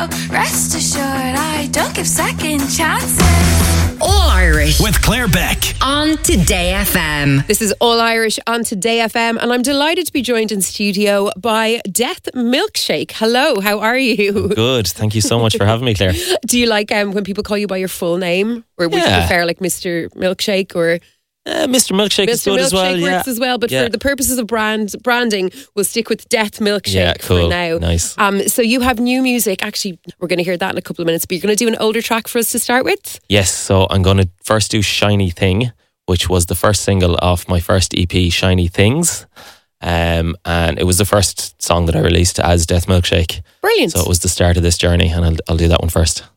Rest assured, I don't give second chances. All Irish with Claire Beck on Today FM. This is All Irish on Today FM, and I'm delighted to be joined in studio by Death Milkshake. Hello, how are you? Good, thank you so much for having me, Claire. Do you like when people call you by your full name, or would you prefer like Mr. Milkshake or? Mr. Milkshake is good as well. Mr. Milkshake works as well, but for the purposes of branding, we'll stick with Death Milkshake for now. Nice. So you have new music. Actually, we're going to hear that in a couple of minutes, but you're going to do an older track for us to start with? Yes, so I'm going to first do Shiny Thing, which was the first single off my first EP, Shiny Things. And it was the first song that I released as Death Milkshake. Brilliant. So it was the start of this journey, and I'll do that one first.